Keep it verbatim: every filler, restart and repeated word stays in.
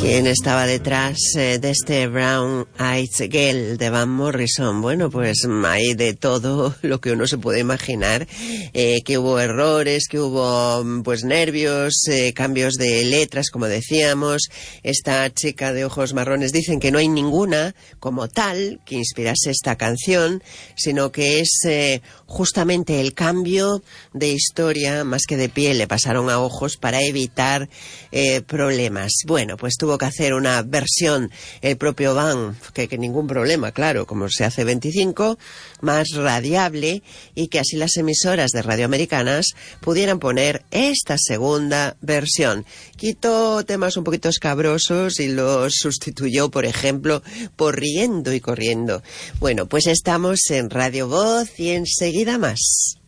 ¿Quién estaba detrás eh, de este Brown Eyed Girl de Van Morrison? Bueno, pues hay de todo lo que uno se puede imaginar, eh, que hubo errores, que hubo pues nervios, eh, cambios de letras, como decíamos. Esta chica de ojos marrones, dicen que no hay ninguna como tal que inspirase esta canción, sino que es eh, justamente el cambio de historia, más que de piel, le pasaron a ojos para evitar eh, problemas. Bueno, pues tuvo que hacer una versión el propio Van, que, que ningún problema, claro, como se hace veinticinco, más radiable, y que así las emisoras de radio americanas pudieran poner esta segunda versión. Quitó temas un poquito escabrosos y los sustituyó, por ejemplo, por Riendo y Corriendo. Bueno, pues estamos en Radio Voz y enseguida más.